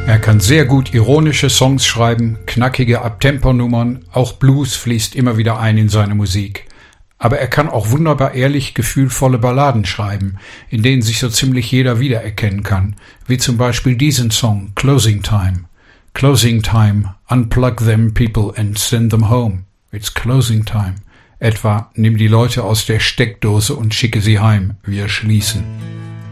Er kann sehr gut ironische Songs schreiben, knackige Uptempo-Nummern, auch Blues fließt immer wieder ein in seine Musik. Aber er kann auch wunderbar ehrlich gefühlvolle Balladen schreiben, in denen sich so ziemlich jeder wiedererkennen kann, wie zum Beispiel diesen Song Closing Time. Closing Time, unplug them people and send them home. It's closing time. Etwa, nimm die Leute aus der Steckdose und schicke sie heim, wir schließen.